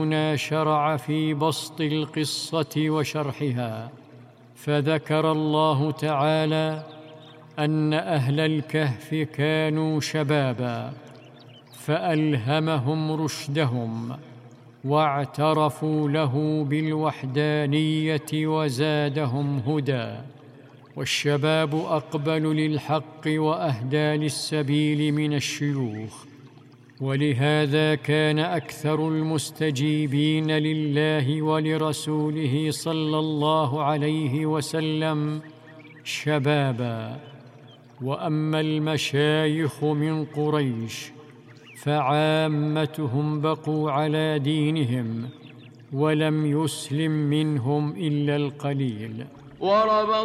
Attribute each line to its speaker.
Speaker 1: هنا شرع في بسط القصة وشرحها، فذكر الله تعالى أن أهل الكهف كانوا شبابا فألهمهم رشدهم واعترفوا له بالوحدانية وزادهم هدى. والشباب أقبل للحق وأهدى للسبيل من الشيوخ، ولهذا كان أكثر المستجيبين لله ولرسوله صلى الله عليه وسلم شبابا. وأما المشايخ من قريش فعامتهم بقوا على دينهم ولم يسلم منهم إلا القليل.